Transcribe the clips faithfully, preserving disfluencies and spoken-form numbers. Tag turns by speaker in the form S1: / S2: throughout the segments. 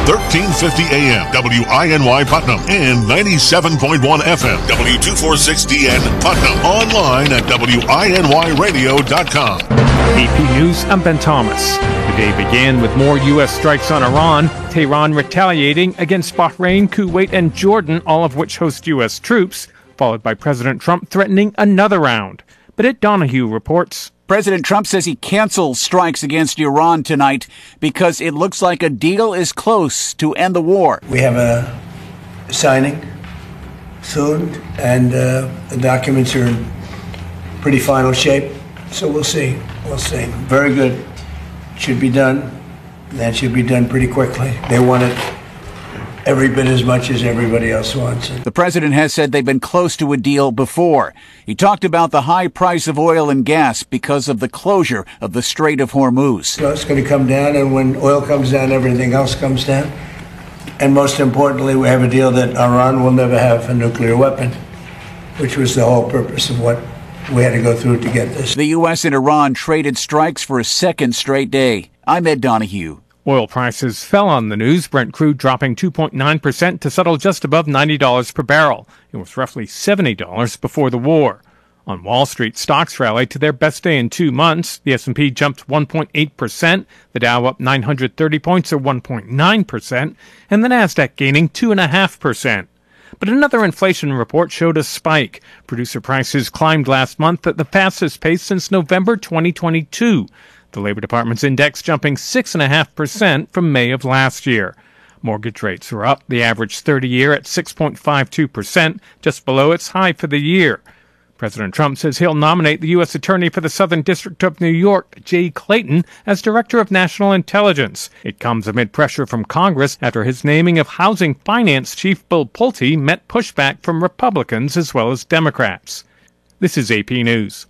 S1: thirteen fifty A M, W I N Y Putnam, and ninety-seven point one F M, W two forty-six D N Putnam. Online at W I N Y radio dot com.
S2: A P News, I'm Ben Thomas. The day began with more U S strikes on Iran, Tehran retaliating against Bahrain, Kuwait, and Jordan, all of which host U S troops, followed by President Trump threatening another round. But Ed Donahue reports.
S3: President Trump says he canceled strikes against Iran tonight because it looks like a deal is close to end the war.
S4: We have a signing soon, and uh, the documents are in pretty final shape, so we'll see. We'll see. Very good. Should be done. That should be done pretty quickly. They want it every bit as much as everybody else wants it.
S3: The president has said they've been close to a deal before. He talked about the high price of oil and gas because of the closure of the Strait of Hormuz.
S4: So it's going to come down, and when oil comes down, everything else comes down. And most importantly, we have a deal that Iran will never have a nuclear weapon, which was the whole purpose of what we had to go through to get this.
S3: The U S and Iran traded strikes for a second straight day. I'm Ed Donahue.
S2: Oil prices fell on the news, Brent crude dropping two point nine percent to settle just above ninety dollars per barrel. It was roughly seventy dollars before the war. On Wall Street, stocks rallied to their best day in two months. The S and P jumped one point eight percent, the Dow up nine hundred thirty points or one point nine percent, and the Nasdaq gaining two point five percent. But another inflation report showed a spike. Producer prices climbed last month at the fastest pace since November twenty twenty-two. The Labor Department's index jumping six point five percent from May of last year. Mortgage rates are up, the average thirty-year at six point five two percent, just below its high for the year. President Trump says he'll nominate the U S Attorney for the Southern District of New York, Jay Clayton, as Director of National Intelligence. It comes amid pressure from Congress after his naming of Housing Finance Chief Bill Pulte met pushback from Republicans as well as Democrats. This is A P News.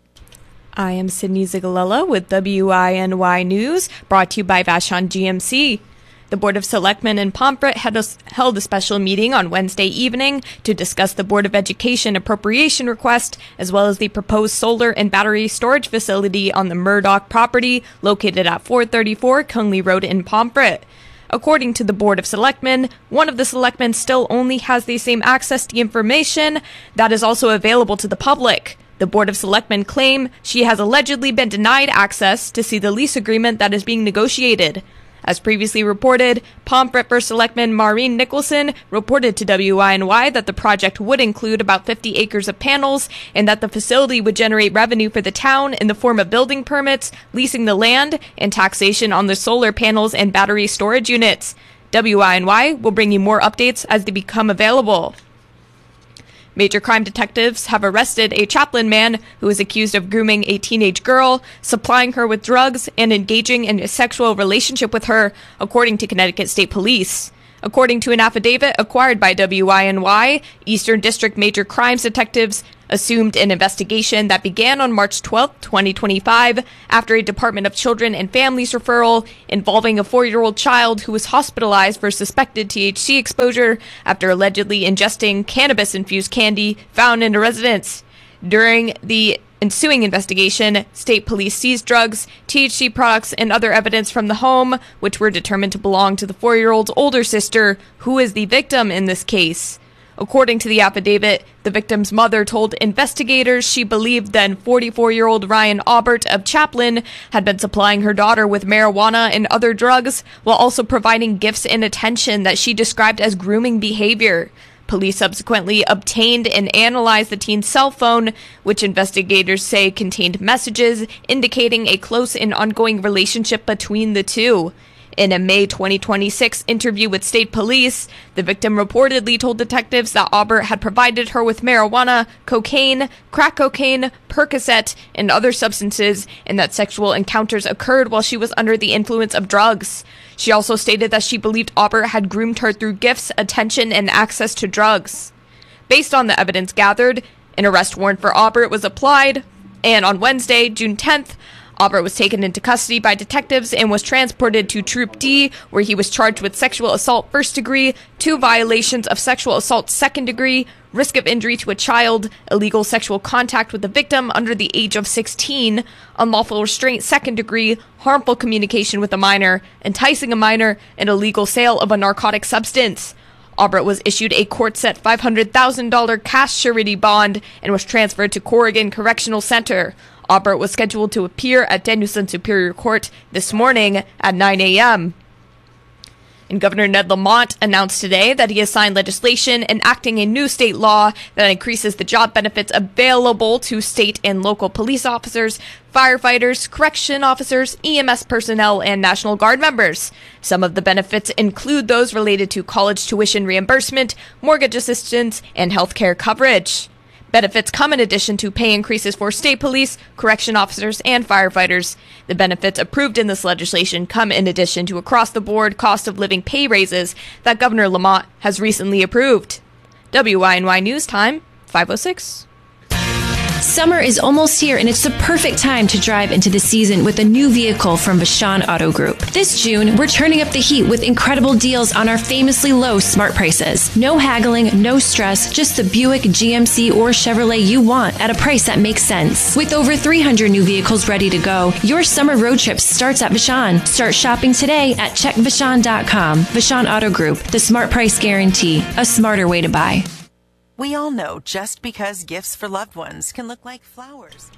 S5: I am Sydney Zigalella with W I N Y News, brought to you by Vashon G M C. The Board of Selectmen in Pomfret had a, held a special meeting on Wednesday evening to discuss the Board of Education appropriation request, as well as the proposed solar and battery storage facility on the Murdoch property located at four thirty-four Conley Road in Pomfret. According to the Board of Selectmen, one of the selectmen still only has the same access to information that is also available to the public. The Board of Selectmen claim she has allegedly been denied access to see the lease agreement that is being negotiated. As previously reported, Pomfret First Selectman Maureen Nicholson reported to W I N Y that the project would include about fifty acres of panels and that the facility would generate revenue for the town in the form of building permits, leasing the land, and taxation on the solar panels and battery storage units. W I N Y will bring you more updates as they become available. Major crime detectives have arrested a Chaplin man who is accused of grooming a teenage girl, supplying her with drugs, and engaging in a sexual relationship with her, according to Connecticut State Police. According to an affidavit acquired by W I N Y, Eastern District Major Crimes Detectives assumed an investigation that began on March twelfth, twenty twenty-five, after a Department of Children and Families referral involving a four-year-old child who was hospitalized for suspected T H C exposure after allegedly ingesting cannabis-infused candy found in a residence. During the ensuing investigation, state police seized drugs, T H C products, and other evidence from the home, which were determined to belong to the four-year-old's older sister, who is the victim in this case. According to the affidavit, the victim's mother told investigators she believed then forty-four-year-old Ryan Aubert of Chaplin had been supplying her daughter with marijuana and other drugs, while also providing gifts and attention that she described as grooming behavior. Police subsequently obtained and analyzed the teen's cell phone, which investigators say contained messages indicating a close and ongoing relationship between the two. In a May twenty twenty-six interview with state police, the victim reportedly told detectives that Aubert had provided her with marijuana, cocaine, crack cocaine, Percocet, and other substances, and that sexual encounters occurred while she was under the influence of drugs. She also stated that she believed Aubert had groomed her through gifts, attention, and access to drugs. Based on the evidence gathered, an arrest warrant for Aubert was applied, and on Wednesday, June tenth, Aubert was taken into custody by detectives and was transported to Troop D, where he was charged with sexual assault first degree, two violations of sexual assault second degree, risk of injury to a child, illegal sexual contact with the victim under the age of sixteen, unlawful restraint second degree, harmful communication with a minor, enticing a minor, and illegal sale of a narcotic substance. Aubert was issued a court-set five hundred thousand dollars cash surety bond and was transferred to Corrigan Correctional Center. Aubert was scheduled to appear at Danielson Superior Court this morning at nine a.m. And Governor Ned Lamont announced today that he has signed legislation enacting a new state law that increases the job benefits available to state and local police officers, firefighters, correction officers, E M S personnel, and National Guard members. Some of the benefits include those related to college tuition reimbursement, mortgage assistance, and health care coverage. Benefits come in addition to pay increases for state police, correction officers, and firefighters. The benefits approved in this legislation come in addition to across-the-board cost of living pay raises that Governor Lamont has recently approved. W I N Y News Time, five oh six.
S6: Summer is almost here, and it's the perfect time to drive into the season with a new vehicle from Vashon Auto Group. This June, we're turning up the heat with incredible deals on our famously low smart prices. No haggling, no stress, just the Buick, G M C, or Chevrolet you want at a price that makes sense. With over three hundred new vehicles ready to go, your summer road trip starts at Vashon. Start shopping today at check vashon dot com. Vashon Auto Group, the smart price guarantee, a smarter way to buy.
S7: We all know just because gifts for loved ones can look like flowers.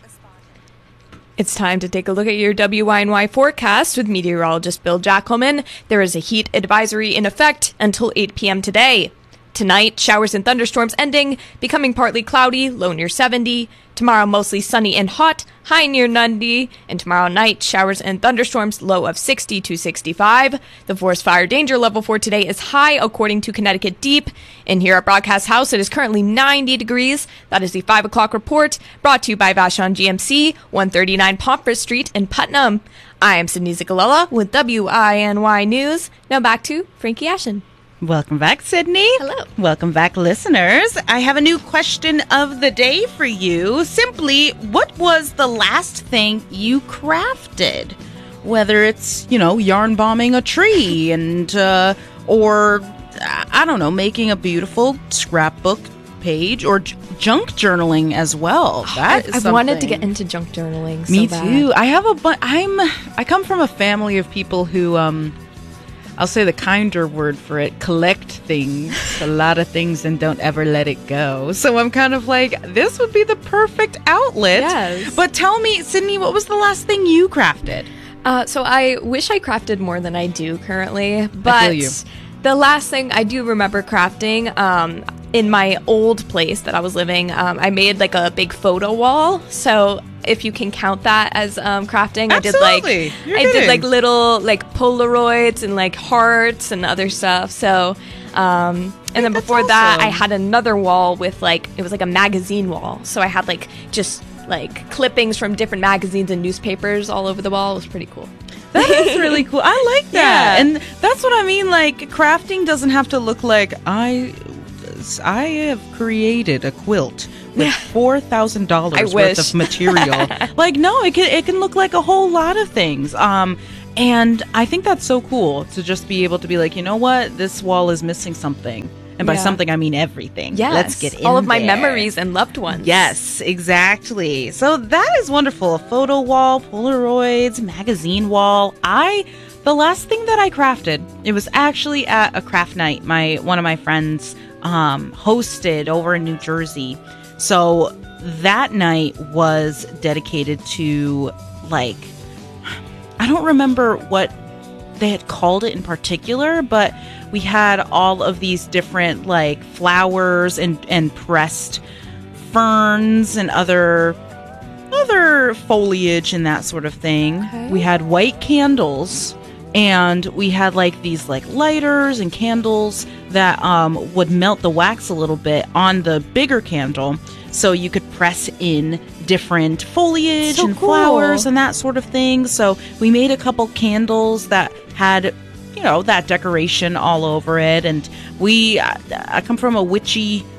S5: It's time to take a look at your W I N Y forecast with meteorologist Bill Jackelman. There is a heat advisory in effect until eight p.m. today. Tonight, showers and thunderstorms ending, becoming partly cloudy, low near seventy. Tomorrow, mostly sunny and hot, high near ninety. And tomorrow night, showers and thunderstorms, low of sixty to sixty-five. The forest fire danger level for today is high, according to Connecticut Deep. And here at Broadcast House, it is currently ninety degrees. That is the five o'clock report, brought to you by Vashon G M C, one thirty-nine Pomfret Street in Putnam. I am Sydney Zigalella with W I N Y News. Now back to Frankie Ashen.
S8: Welcome back, Sydney.
S5: Hello.
S8: Welcome back, listeners. I have a new question of the day for you. Simply, what was the last thing you crafted? Whether it's, you know, yarn bombing a tree and, uh, or, I don't know, making a beautiful scrapbook page or j- junk journaling as well. That is
S5: I wanted to
S8: something.
S5: get into junk journaling so
S8: Me
S5: bad.
S8: too. I have a but I'm I come from a family of people who um I'll say the kinder word for it, collect things, a lot of things, and don't ever let it go. So I'm kind of like, this would be the perfect outlet.
S5: Yes.
S8: But tell me, Sydney, what was the last thing you crafted?
S5: Uh, so I wish I crafted more than I do currently, but
S8: I feel you.
S5: The last thing I do remember crafting, um, in my old place that I was living, um, I made like a big photo wall. So if you can count that as um, crafting,
S8: Absolutely.
S5: I did like
S8: You're
S5: I
S8: kidding.
S5: did like little like Polaroids and like hearts and other stuff. So um, and then
S8: that's
S5: before that,
S8: awesome.
S5: I had another wall with like it was like a magazine wall. So I had like just like clippings from different magazines and newspapers all over the wall. It was pretty cool.
S8: That is really cool. I like that.
S5: Yeah.
S8: And that's what I mean. Like, crafting doesn't have to look like I I have created a quilt with four thousand
S5: I
S8: dollars
S5: wish.
S8: worth of material. Like, no, it can, it can look like a whole lot of things. Um, and I think that's so cool to just be able to be like, you know what? This wall is missing something. And by
S5: Yeah.
S8: something, I mean everything.
S5: Yes.
S8: Let's get in
S5: all of my
S8: there.
S5: memories and loved ones.
S8: Yes, exactly. So that is wonderful. A photo wall, Polaroids, magazine wall. I, the last thing that I crafted, it was actually at a craft night my one of my friends um, hosted over in New Jersey. So that night was dedicated to, like, I don't remember what they had called it in particular, but we had all of these different like flowers and, and pressed ferns and other other foliage and that sort of thing.
S5: Okay.
S8: We had white candles and we had like these like lighters and candles that um, would melt the wax a little bit on the bigger candle so you could press in different foliage
S5: So
S8: and
S5: cool.
S8: flowers and that sort of thing. So we made a couple candles that had, you know, that decoration all over it. And we, I come from a witchy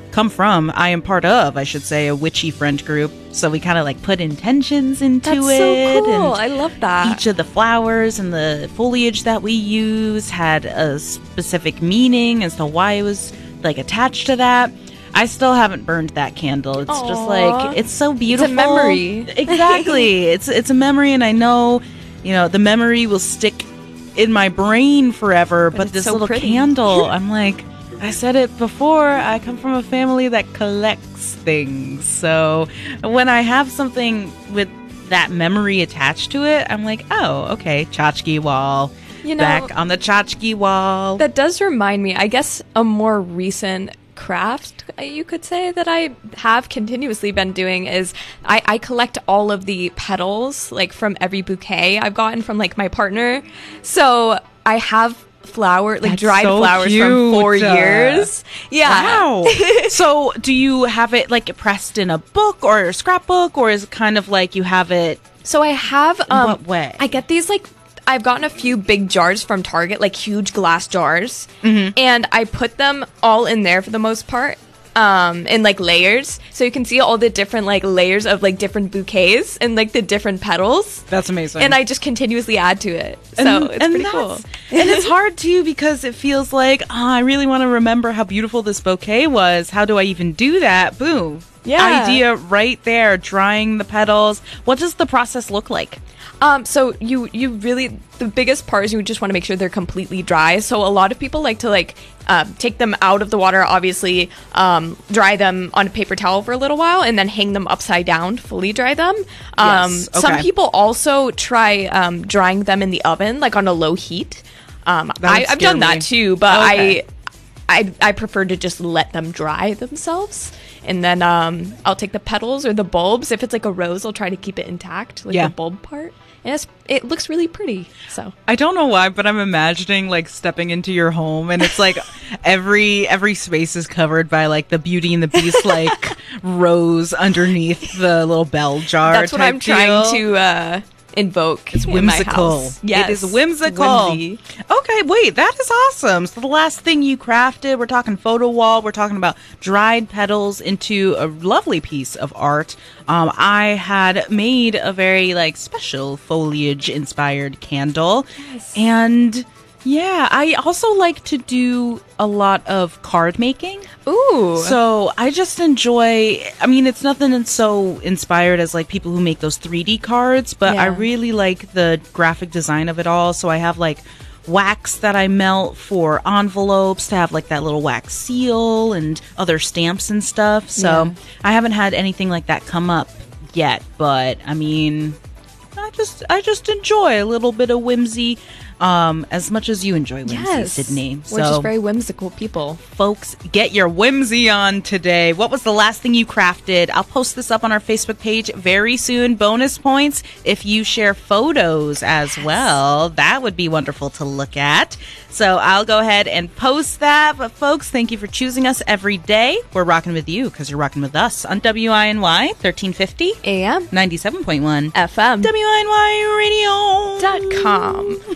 S8: come from, I am part of, I should say, a witchy friend group. So we kind of like put intentions into
S5: That's
S8: it.
S5: so cool.
S8: And
S5: I love that.
S8: each of the flowers and the foliage that we use had a specific meaning as to why it was like attached to that. I still haven't burned that candle. It's
S5: Aww.
S8: just like, it's so beautiful.
S5: It's a memory.
S8: Exactly. it's it's a memory, and I know, you know, the memory will stick in my brain forever, but,
S5: but
S8: this
S5: so
S8: little
S5: pretty.
S8: candle, I'm like, I said it before, I come from a family that collects things. So when I have something with that memory attached to it, I'm like, oh, okay, tchotchke wall.
S5: You know,
S8: back on the tchotchke wall.
S5: That does remind me, I guess, a more recent craft, you could say, that I have continuously been doing is I, I collect all of the petals, like, from every bouquet I've gotten from, like, my partner. So I have flower, like,
S8: That's
S5: dried
S8: so
S5: flowers
S8: cute.
S5: from four years. Yeah.
S8: Wow. So do you have it, like, pressed in a book or a scrapbook, or is it kind of like you have it...
S5: So I have... Um,
S8: what way?
S5: I get these, like... I've gotten a few big jars from Target, like huge glass jars, mm-hmm. and I put them all in there for the most part, um, in like layers, so you can see all the different like layers of like different bouquets and like the different petals.
S8: That's amazing.
S5: And I just continuously add to it, so
S8: and,
S5: it's
S8: and
S5: pretty cool.
S8: And it's hard too, because it feels like, oh, I really want to remember how beautiful this bouquet was. How do I even do that? Boom.
S5: Yeah.
S8: Idea right there, drying the petals. What does the process look like?
S5: Um, so you, you really, the biggest part is you just want to make sure they're completely dry. So a lot of people like to like, um, take them out of the water, obviously, um, dry them on a paper towel for a little while and then hang them upside down, fully dry them. Um,
S8: Yes, okay.
S5: Some people also try, um, drying them in the oven, like on a low heat. Um, I, I've done that too, but
S8: Okay.
S5: I, I, I prefer to just let them dry themselves. And then, um, I'll take the petals or the bulbs. If it's like a rose, I'll try to keep it intact, like
S8: Yeah.
S5: the bulb part. And it's, it looks really pretty. So
S8: I don't know why, but I'm imagining like stepping into your home, and it's like every every space is covered by like the Beauty and the Beast like rose underneath the little bell jar.
S5: that's what
S8: type
S5: I'm trying
S8: deal.
S5: to uh, invoke.
S8: It's
S5: in
S8: whimsical.
S5: My house. Yes,
S8: It is whimsical.
S5: whimsy.
S8: Okay, wait, that is awesome. So the last thing you crafted, we're talking photo wall, we're talking about dried petals into a lovely piece of art. Um, I had made a very like special foliage inspired candle.
S5: Yes.
S8: And yeah, I also like to do a lot of card making.
S5: Ooh.
S8: So I just enjoy, I mean, it's nothing that's so inspired as like people who make those three D cards, but I
S5: Yeah.
S8: really like the graphic design of it all. So I have like wax that I melt for envelopes to have like that little wax seal and other stamps and stuff. So
S5: Yeah.
S8: I haven't had anything like that come up yet, but I mean, I just I just enjoy a little bit of whimsy. Um, as much as you enjoy whimsy,
S5: Yes.
S8: Sydney.
S5: We're
S8: So,
S5: just very whimsical people.
S8: folks, get your whimsy on today. What was the last thing you crafted? I'll post this up on our Facebook page very soon. Bonus points if you share photos as well. That would be wonderful to look at. So I'll go ahead and post that. But folks, thank you for choosing us every day. We're rocking with you because you're rocking with us on W I N Y thirteen fifty
S5: A M
S8: ninety-seven point one
S5: F M
S8: W I N Y radio
S5: dot com.